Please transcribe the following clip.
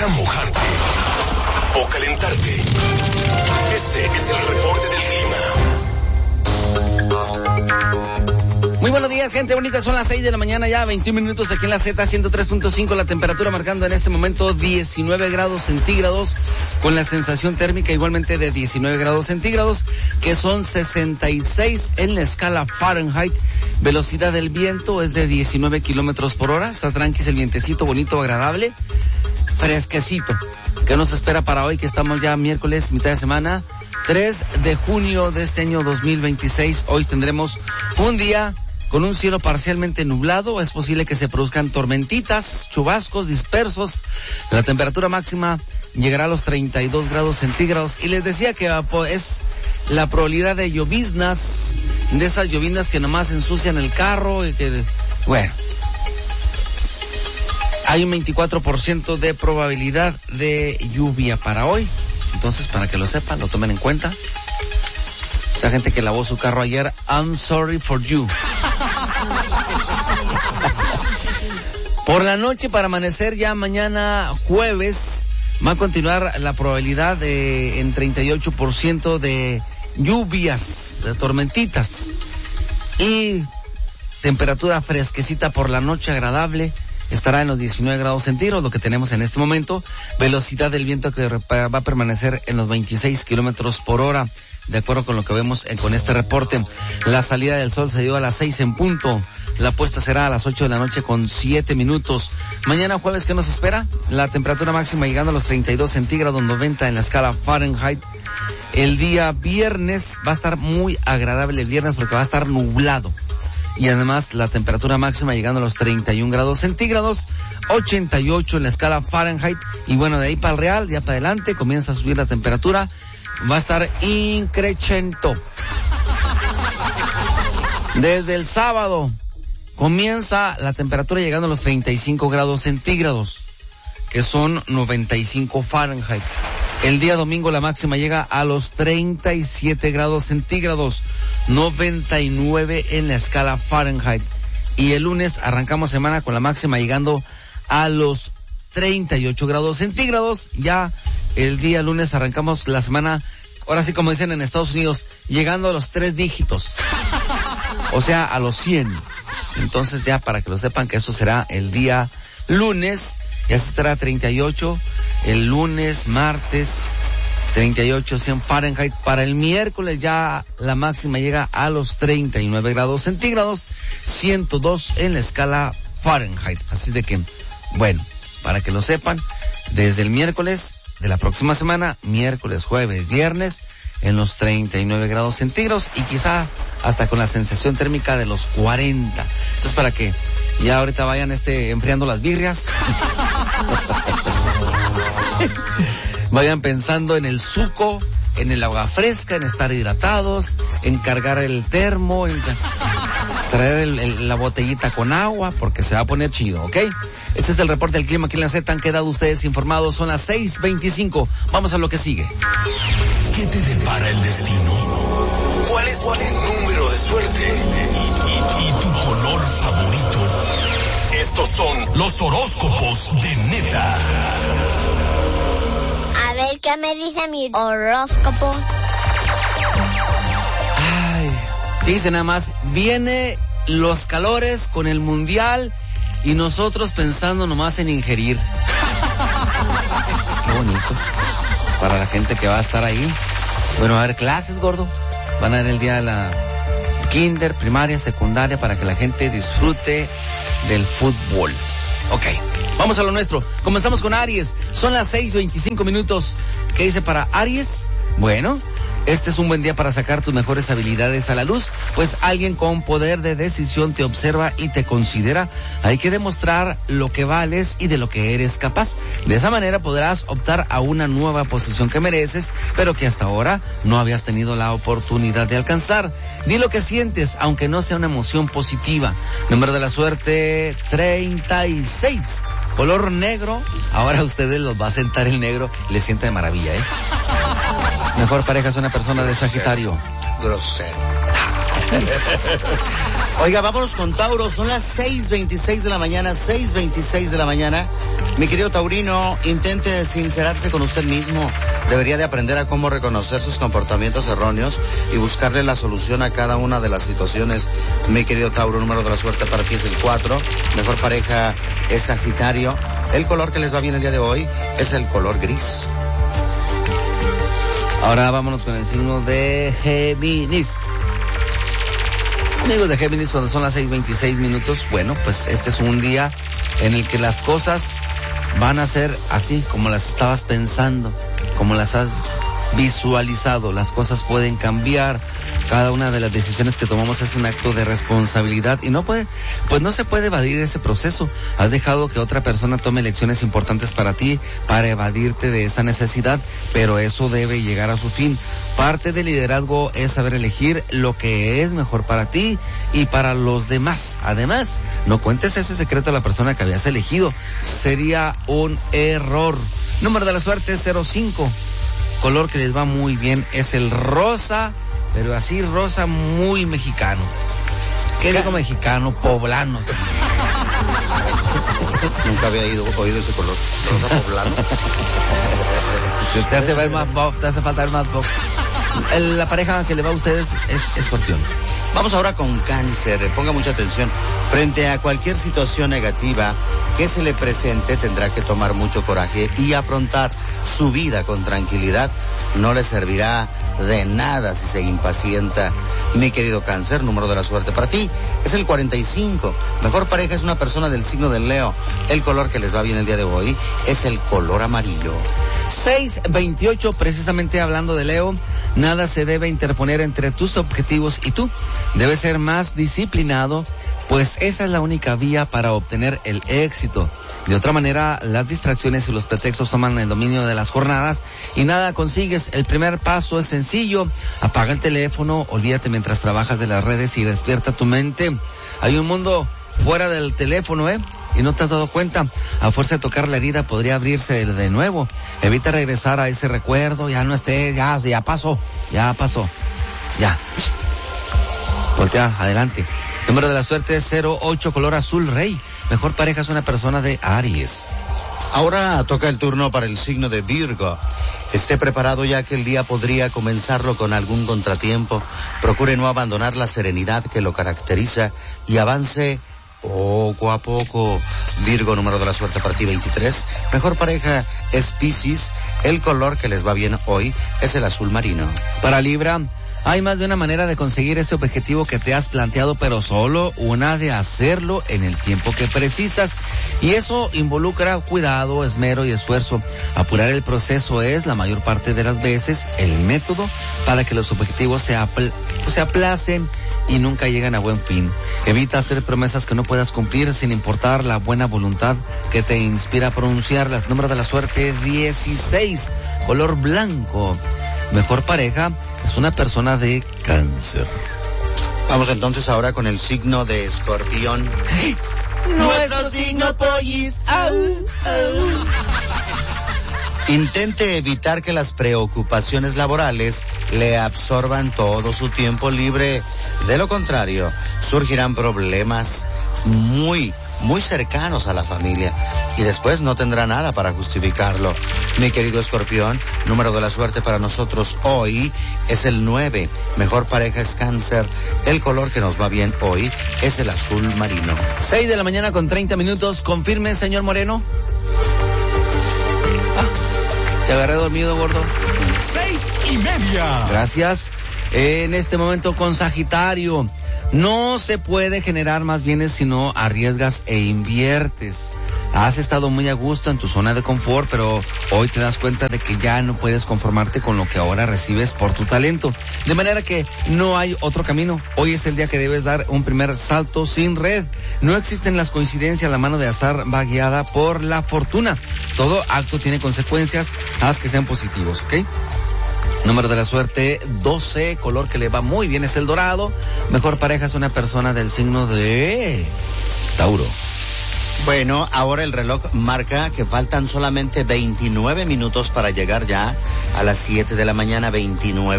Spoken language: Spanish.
a mojarte o calentarte. Este es el reporte del clima. Muy buenos días, gente bonita. Son las 6 de la mañana ya, 21 minutos aquí en la Z 103.5. La temperatura marcando en este momento 19 grados centígrados, con la sensación térmica igualmente de 19 grados centígrados, que son 66 en la escala Fahrenheit. Velocidad del viento es de 19 kilómetros por hora. Está tranquilo el vientecito, bonito, agradable, fresquecito. ¿Qué nos espera para hoy, que estamos ya miércoles, mitad de semana, 3 de junio de este año 2026? Hoy tendremos un día con un cielo parcialmente nublado. Es posible que se produzcan tormentitas, chubascos dispersos. La temperatura máxima llegará a los 32 grados centígrados. Y les decía que es la probabilidad de lloviznas, de esas lloviznas que nomás ensucian el carro y que, bueno, hay un 24% de probabilidad de lluvia para hoy. Entonces, para que lo sepan, lo tomen en cuenta. Esa gente que lavó su carro ayer, I'm sorry for you. Por la noche, para amanecer ya mañana jueves, va a continuar la probabilidad en 38% de lluvias, de tormentitas. Y temperatura fresquecita por la noche, agradable. Estará en los 19 grados centígrados, lo que tenemos en este momento. Velocidad del viento que va a permanecer en los 26 kilómetros por hora, de acuerdo con lo que vemos con este reporte. La salida del sol se dio a las 6 en punto. La puesta será a las 8 de la noche con 7 minutos. Mañana jueves, ¿qué nos espera? La temperatura máxima llegando a los 32 centígrados, 90 en la escala Fahrenheit. El día viernes va a estar muy agradable el viernes porque va a estar nublado. Y además la temperatura máxima llegando a los 31 grados centígrados, 88 en la escala Fahrenheit. Y bueno, de ahí para el real, ya para adelante, comienza a subir la temperatura. Va a estar increchento. Desde el sábado comienza la temperatura llegando a los 35 grados centígrados, que son 95 Fahrenheit. El día domingo la máxima llega a los 37 grados centígrados, 99 en la escala Fahrenheit. Y el lunes arrancamos semana con la máxima llegando a los 38 grados centígrados. Ya el día lunes arrancamos la semana, ahora sí como dicen en Estados Unidos, llegando a los 3 dígitos. O sea, a los 100. Entonces ya para que lo sepan que eso será el día lunes. Ya se estará 38 el lunes, martes, 38, 100 Fahrenheit. Para el miércoles ya la máxima llega a los 39 grados centígrados, 102 en la escala Fahrenheit. Así de que, bueno, para que lo sepan, desde el miércoles de la próxima semana, miércoles, jueves, viernes, en los 39 grados centígrados y quizá hasta con la sensación térmica de los 40. Entonces, para que ya ahorita vayan enfriando las birrias. Vayan pensando en el suco, en el agua fresca, en estar hidratados, en cargar el termo, en traer la botellita con agua, porque se va a poner chido, ¿ok? Este es el reporte del clima aquí en la Z. Han quedado ustedes informados. Son las 6:25. Vamos a lo que sigue. ¿Qué te depara el destino? ¿Cuál es tu número de suerte? ¿Y tu color favorito? Estos son los horóscopos de Neta. A ver qué me dice mi horóscopo. Ay, dice nada más, viene los calores con el mundial y nosotros pensando nomás en ingerir. Qué bonito. Para la gente que va a estar ahí. Bueno, va a haber clases, gordo. Van a haber el día de la kinder, primaria, secundaria, para que la gente disfrute del fútbol. Ok, vamos a lo nuestro. Comenzamos con Aries. Son las 6:25 minutos. ¿Qué dice para Aries? Bueno, este es un buen día para sacar tus mejores habilidades a la luz, pues alguien con poder de decisión te observa y te considera. Hay que demostrar lo que vales y de lo que eres capaz. De esa manera podrás optar a una nueva posición que mereces, pero que hasta ahora no habías tenido la oportunidad de alcanzar. Di lo que sientes, aunque no sea una emoción positiva. Número de la suerte, 36. Color negro. Ahora a ustedes los va a sentar el negro. Les sienta de maravilla, ¿eh? Mejor pareja es una persona de Sagitario. Grosero. Oiga, vámonos con Tauro. Son las 6:26 de la mañana, 6:26 de la mañana. Mi querido taurino, intente sincerarse con usted mismo. Debería de aprender a cómo reconocer sus comportamientos erróneos y buscarle la solución a cada una de las situaciones. Mi querido Tauro, número de la suerte para ti es el 4. Mejor pareja es Sagitario. El color que les va bien el día de hoy es el color gris. Ahora vámonos con el signo de Géminis. Amigos de Géminis, cuando son las 6:26 minutos, bueno, pues este es un día en el que las cosas van a ser así como las estabas pensando, como las has visualizado. Las cosas pueden cambiar. Cada una de las decisiones que tomamos es un acto de responsabilidad y no se puede evadir ese proceso. Has dejado que otra persona tome elecciones importantes para ti, para evadirte de esa necesidad, pero eso debe llegar a su fin. Parte del liderazgo es saber elegir lo que es mejor para ti y para los demás. Además, no cuentes ese secreto a la persona que habías elegido. Sería un error. Número de la suerte 05. Color que les va muy bien es el rosa, pero así rosa muy mexicano. ¿Qué digo mexicano? Poblano. Nunca había oído ese color. Rosa poblano. Te hace ver más box, te hace falta ver más box. La pareja que le va a ustedes es Escorpión. Vamos ahora con Cáncer. Ponga mucha atención. Frente a cualquier situación negativa que se le presente, tendrá que tomar mucho coraje y afrontar su vida con tranquilidad. No le servirá de nada si se impacienta. Mi querido Cáncer, número de la suerte para ti es el 45. Mejor pareja es una persona del signo del Leo. El color que les va bien el día de hoy es el color amarillo. 6:28, precisamente hablando de Leo, nada se debe interponer entre tus objetivos y tú. Debes ser más disciplinado, pues esa es la única vía para obtener el éxito. De otra manera, las distracciones y los pretextos toman el dominio de las jornadas y nada consigues. El primer paso es sencillo: apaga el teléfono, olvídate mientras trabajas de las redes y despierta tu mente. Hay un mundo fuera del teléfono, y no te has dado cuenta. A fuerza de tocar la herida podría abrirse de nuevo. Evita regresar a ese recuerdo. Ya no esté, ya pasó. Ya. Voltea, adelante. Número de la suerte es 08, color azul rey. Mejor pareja es una persona de Aries. Ahora toca el turno para el signo de Virgo. Esté preparado, ya que el día podría comenzarlo con algún contratiempo. Procure no abandonar la serenidad que lo caracteriza y avance poco a poco. Virgo, número de la suerte para ti 23. Mejor pareja es Piscis. El color que les va bien hoy es el azul marino. Para Libra, hay más de una manera de conseguir ese objetivo que te has planteado, pero solo una de hacerlo en el tiempo que precisas. Y eso involucra cuidado, esmero y esfuerzo. Apurar el proceso es, la mayor parte de las veces, el método para que los objetivos se aplacen y nunca llegan a buen fin. Evita hacer promesas que no puedas cumplir sin importar la buena voluntad que te inspira a pronunciarlas. Número de la suerte 16, color blanco. Mejor pareja es una persona de Cáncer. Vamos entonces ahora con el signo de Escorpión. Nuestro signo pollis. Au, au. Intente evitar que las preocupaciones laborales le absorban todo su tiempo libre. De lo contrario, surgirán problemas muy cercanos a la familia y después no tendrá nada para justificarlo. Mi querido Escorpión, número de la suerte para nosotros hoy es el 9. Mejor pareja es Cáncer. El color que nos va bien hoy es el azul marino. 6 de la mañana con 30 minutos. Confirme, señor Moreno. Te agarré dormido, gordo. 6:30. Gracias. En este momento con Sagitario. No se puede generar más bienes si no arriesgas e inviertes. Has estado muy a gusto en tu zona de confort, pero hoy te das cuenta de que ya no puedes conformarte con lo que ahora recibes por tu talento. De manera que no hay otro camino. Hoy es el día que debes dar un primer salto sin red. No existen las coincidencias, la mano de azar va guiada por la fortuna. Todo acto tiene consecuencias, haz que sean positivos, ¿ok? Número de la suerte 12, color que le va muy bien es el dorado. Mejor pareja es una persona del signo de Tauro. Bueno, ahora el reloj marca que faltan solamente 29 minutos para llegar ya a las 7 de la mañana, 29.